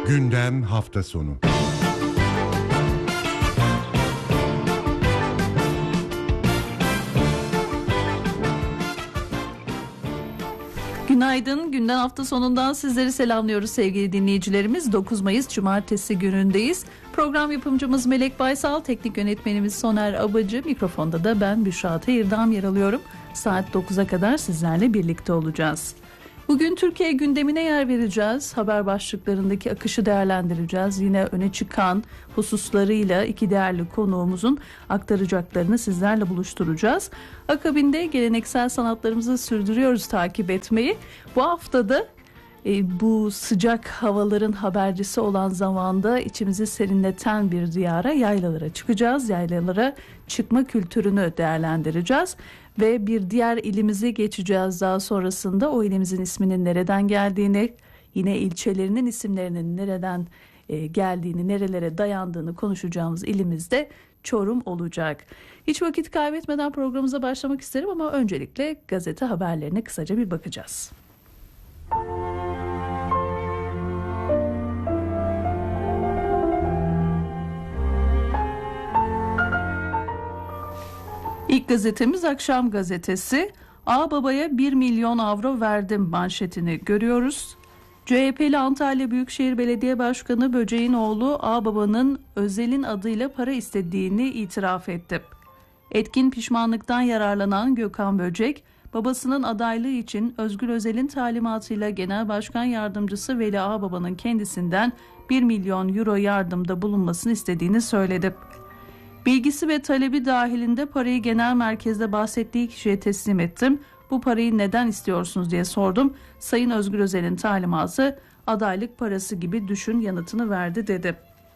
Gündem hafta sonu. Günaydın. Gündem hafta sonundan sizleri selamlıyoruz sevgili dinleyicilerimiz. 9 Mayıs Cumartesi günündeyiz. Program yapımcımız Melek Baysal, teknik yönetmenimiz Soner Abacı, mikrofonda da ben Büşra Teyirdağ yer alıyorum. Saat 9'a kadar sizlerle birlikte olacağız. Bugün Türkiye gündemine yer vereceğiz. Haber başlıklarındaki akışı değerlendireceğiz. Yine öne çıkan hususlarıyla iki değerli konuğumuzun aktaracaklarını sizlerle buluşturacağız. Akabinde geleneksel sanatlarımızı sürdürüyoruz takip etmeyi. Bu haftada bu sıcak havaların habercisi olan zamanda içimizi serinleten bir diyara, yaylalara çıkacağız. Yaylalara çıkma kültürünü değerlendireceğiz. Ve bir diğer ilimize geçeceğiz daha sonrasında. O ilimizin isminin nereden geldiğini, yine ilçelerinin isimlerinin nereden geldiğini, nerelere dayandığını konuşacağımız ilimizde Çorum olacak. Hiç vakit kaybetmeden programımıza başlamak isterim ama öncelikle gazete haberlerine kısaca bir bakacağız. İlk gazetemiz Akşam Gazetesi. Ağbaba'ya 1 milyon avro verdim manşetini görüyoruz. CHP'li Antalya Büyükşehir Belediye Başkanı Böcek'in oğlu Ağbaba'nın Özel'in adıyla para istediğini itiraf etti. Etkin pişmanlıktan yararlanan Gökhan Böcek, babasının adaylığı için Özgür Özel'in talimatıyla Genel Başkan Yardımcısı Veli Ağbaba'nın kendisinden 1 milyon euro yardımda bulunmasını istediğini söyledi. Bilgisi ve talebi dahilinde parayı genel merkezde bahsettiği kişiye teslim ettim. Bu parayı neden istiyorsunuz diye sordum. Sayın Özgür Özel'in talimatı adaylık parası gibi düşün yanıtını verdi dedi.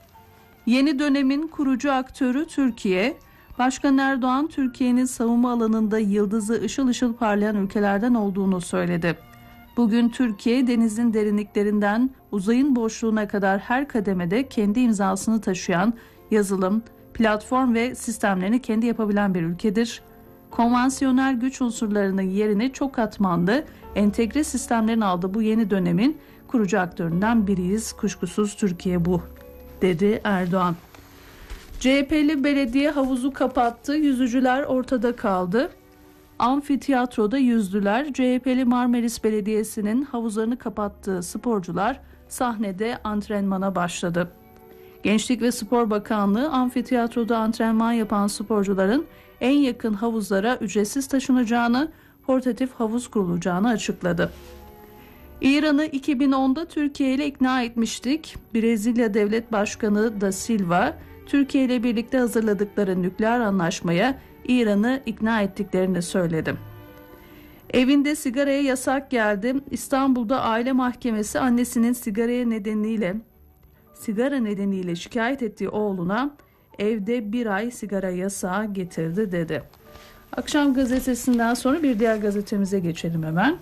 Yeni dönemin kurucu aktörü Türkiye. Başkan Erdoğan Türkiye'nin savunma alanında yıldızı ışıl ışıl parlayan ülkelerden olduğunu söyledi. Bugün Türkiye denizin derinliklerinden uzayın boşluğuna kadar her kademede kendi imzasını taşıyan yazılım, platform ve sistemlerini kendi yapabilen bir ülkedir. Konvansiyonel güç unsurlarının yerini çok katmanlı, entegre sistemlerin aldığı bu yeni dönemin kurucu aktöründen biriyiz. Kuşkusuz Türkiye bu, dedi Erdoğan. CHP'li belediye havuzu kapattı, yüzücüler ortada kaldı. Amfiteyatroda yüzdüler. CHP'li Marmaris Belediyesi'nin havuzlarını kapattığı sporcular sahnede antrenmana başladı. Gençlik ve Spor Bakanlığı amfiteyatroda antrenman yapan sporcuların en yakın havuzlara ücretsiz taşınacağını, portatif havuz kurulacağını açıkladı. İran'ı 2010'da Türkiye ile ikna etmiştik. Brezilya Devlet Başkanı Da Silva, Türkiye ile birlikte hazırladıkları nükleer anlaşmaya İran'ı ikna ettiklerini söyledi. Evinde sigaraya yasak geldi. İstanbul'da aile mahkemesi annesinin sigara nedeniyle şikayet ettiği oğluna evde 1 ay sigara yasağı getirdi dedi. Akşam gazetesinden sonra bir diğer gazetemize geçelim hemen.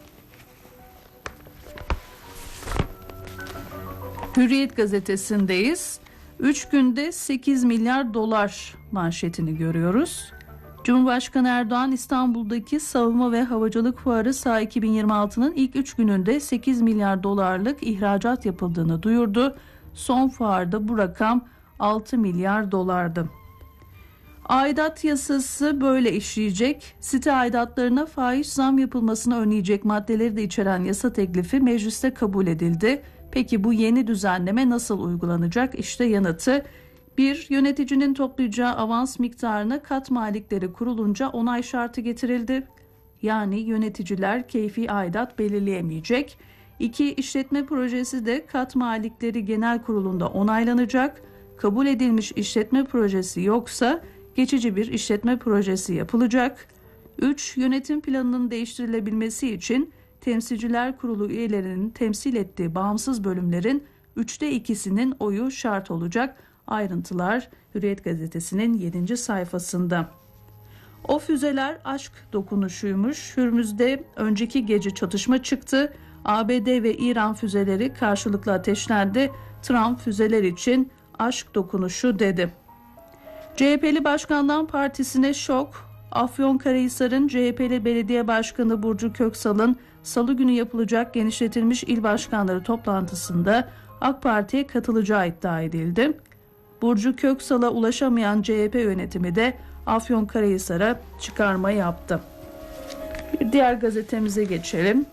Hürriyet gazetesindeyiz. 3 günde 8 milyar dolar manşetini görüyoruz. Cumhurbaşkanı Erdoğan İstanbul'daki Savunma ve Havacılık Fuarı SAH 2026'nın ilk 3 gününde 8 milyar dolarlık ihracat yapıldığını duyurdu. Son fuarda bu rakam 6 milyar dolardı. Aidat yasası böyle işleyecek. Site aidatlarına faiz zam yapılmasını önleyecek maddeleri de içeren yasa teklifi mecliste kabul edildi. Peki bu yeni düzenleme nasıl uygulanacak? İşte yanıtı. 1. Yöneticinin toplayacağı avans miktarına kat malikleri kurulunca onay şartı getirildi. Yani yöneticiler keyfi aidat belirleyemeyecek. 2. İşletme projesi de kat malikleri genel kurulunda onaylanacak. Kabul edilmiş işletme projesi yoksa geçici bir işletme projesi yapılacak. 3. Yönetim planının değiştirilebilmesi için Temsilciler Kurulu üyelerinin temsil ettiği bağımsız bölümlerin 3'te 2'sinin oyu şart olacak. Ayrıntılar Hürriyet gazetesinin 7. sayfasında. O füzeler aşk dokunuşuymuş. Hürmüz'de önceki gece çatışma çıktı. ABD ve İran füzeleri karşılıklı ateşlendi. Trump füzeler için aşk dokunuşu dedi. CHP'li başkandan partisine şok. Afyonkarahisar'ın CHP'li belediye başkanı Burcu Köksal'ın Salı günü yapılacak genişletilmiş il başkanları toplantısında AK Parti'ye katılacağı iddia edildi. Burcu Köksal'a ulaşamayan CHP yönetimi de Afyonkarahisar'a çıkarma yaptı. Bir diğer gazetemize geçelim.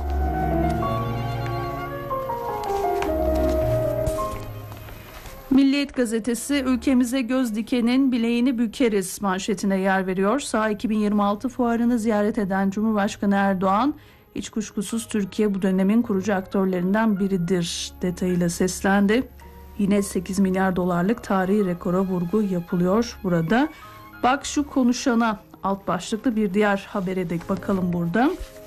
Milliyet gazetesi ülkemize göz dikenin bileğini bükeriz manşetine yer veriyor. SAA 2026 fuarını ziyaret eden Cumhurbaşkanı Erdoğan, hiç kuşkusuz Türkiye bu dönemin kurucu aktörlerinden biridir detayıyla seslendi. Yine 8 milyar dolarlık tarihi rekora vurgu yapılıyor burada. Bak şu konuşana alt başlıklı bir diğer habere de bakalım burada.